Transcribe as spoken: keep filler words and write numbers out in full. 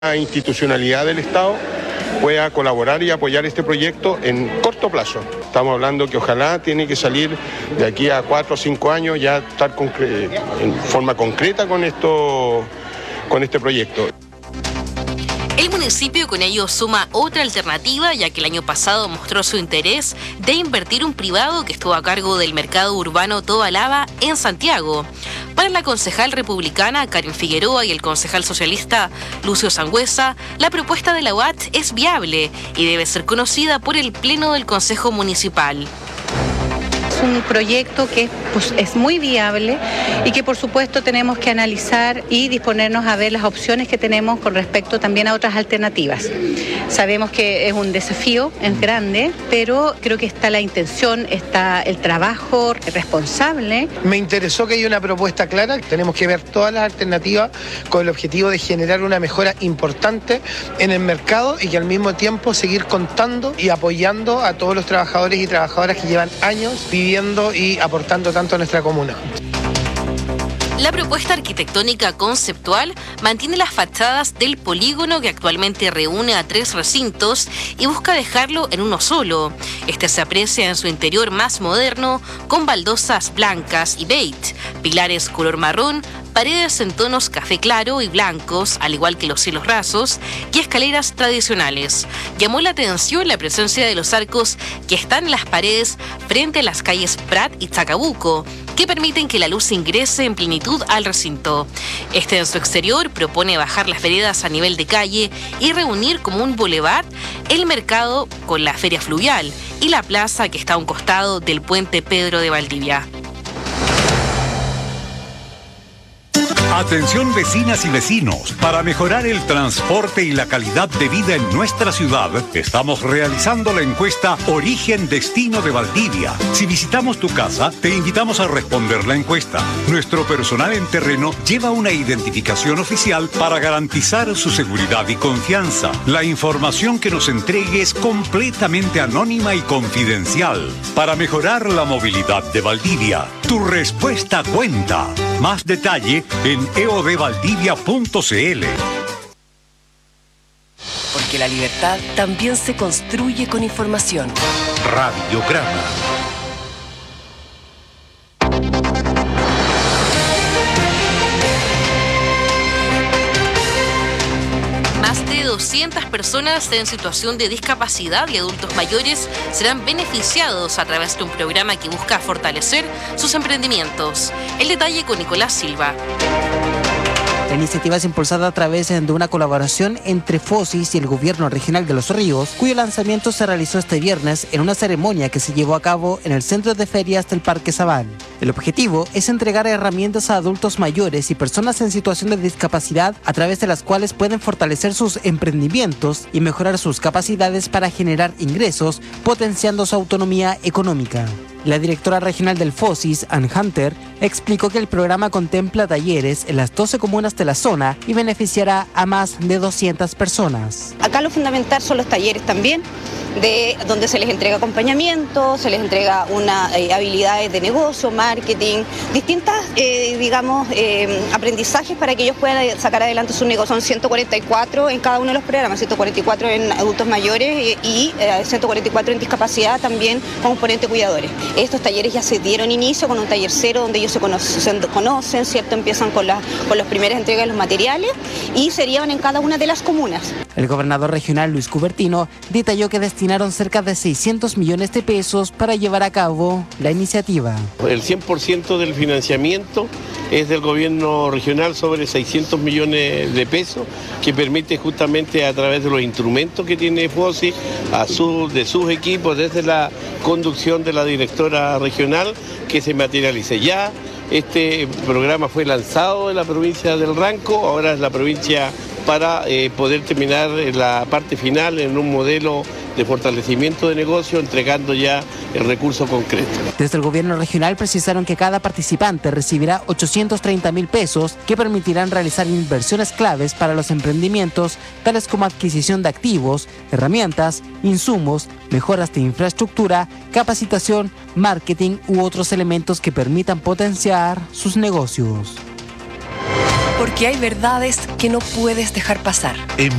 La institucionalidad del Estado pueda colaborar y apoyar este proyecto en corto plazo. Estamos hablando que ojalá tiene que salir de aquí a cuatro o cinco años ya estar en forma concreta con esto, con este proyecto. El municipio con ello suma otra alternativa, ya que el año pasado mostró su interés de invertir un privado que estuvo a cargo del mercado urbano Tobalaba en Santiago. Para la concejal republicana Karen Figueroa y el concejal socialista Lucio Sangüesa, la propuesta de la U A T es viable y debe ser conocida por el Pleno del Consejo Municipal. Es un proyecto que pues, es muy viable y que por supuesto tenemos que analizar y disponernos a ver las opciones que tenemos con respecto también a otras alternativas. Sabemos que es un desafío, es grande, pero creo que está la intención, está el trabajo responsable. Me interesó que haya una propuesta clara, tenemos que ver todas las alternativas con el objetivo de generar una mejora importante en el mercado y que al mismo tiempo seguir contando y apoyando a todos los trabajadores y trabajadoras que llevan años viviendo y aportando tanto a nuestra comuna. La propuesta arquitectónica conceptual mantiene las fachadas del polígono que actualmente reúne a tres recintos y busca dejarlo en uno solo. Este se aprecia en su interior más moderno, con baldosas blancas y beige, pilares color marrón, paredes en tonos café claro y blancos, al igual que los cielos rasos, y escaleras tradicionales. Llamó la atención la presencia de los arcos que están en las paredes frente a las calles Prat y Chacabuco, que permiten que la luz ingrese en plenitud al recinto. Este en su exterior propone bajar las veredas a nivel de calle y reunir como un boulevard el mercado con la feria fluvial y la plaza que está a un costado del puente Pedro de Valdivia. Atención vecinas y vecinos, para mejorar el transporte y la calidad de vida en nuestra ciudad, estamos realizando la encuesta Origen Destino de Valdivia. Si visitamos tu casa, te invitamos a responder la encuesta. Nuestro personal en terreno lleva una identificación oficial para garantizar su seguridad y confianza. La información que nos entregue es completamente anónima y confidencial. Para mejorar la movilidad de Valdivia, tu respuesta cuenta. Más detalle en e o d valdivia punto c l. Porque la libertad también se construye con información. Radiograma. Más de doscientas personas en situación de discapacidad y adultos mayores serán beneficiados a través de un programa que busca fortalecer sus emprendimientos. El detalle con Nicolás Silva. La iniciativa es impulsada a través de una colaboración entre FOSIS y el Gobierno Regional de Los Ríos, cuyo lanzamiento se realizó este viernes en una ceremonia que se llevó a cabo en el Centro de Ferias del Parque Sabán. El objetivo es entregar herramientas a adultos mayores y personas en situación de discapacidad a través de las cuales pueden fortalecer sus emprendimientos y mejorar sus capacidades para generar ingresos, potenciando su autonomía económica. La directora regional del FOSIS, Ann Hunter, explicó que el programa contempla talleres en las doce comunas de la zona y beneficiará a más de doscientas personas. Acá lo fundamental son los talleres también, de donde se les entrega acompañamiento, se les entrega una eh, habilidades de negocio, marketing, distintas, eh, digamos, eh, aprendizajes para que ellos puedan sacar adelante su negocio. Son ciento cuarenta y cuatro en cada uno de los programas, ciento cuarenta y cuatro en adultos mayores y, y eh, ciento cuarenta y cuatro en discapacidad también con componente cuidadores. Estos talleres ya se dieron inicio con un taller cero donde ellos se conocen, conocen ¿cierto? Empiezan con las con las primeras entregas de los materiales y serían en cada una de las comunas. El gobernador regional Luis Cubertino detalló que destinaron cerca de seiscientos millones de pesos para llevar a cabo la iniciativa. El cien por ciento del financiamiento es del gobierno regional, sobre seiscientos millones de pesos, que permite justamente a través de los instrumentos que tiene FOSIS, a su, de sus equipos, desde la conducción de la directora regional, que se materialice. Ya este programa fue lanzado en la provincia del Ranco, ahora es la provincia para eh, poder terminar la parte final en un modelo de fortalecimiento de negocio, entregando ya el recurso concreto. Desde el gobierno regional precisaron que cada participante recibirá ochocientos treinta mil pesos que permitirán realizar inversiones claves para los emprendimientos, tales como adquisición de activos, herramientas, insumos, mejoras de infraestructura, capacitación, marketing u otros elementos que permitan potenciar sus negocios. Porque hay verdades que no puedes dejar pasar.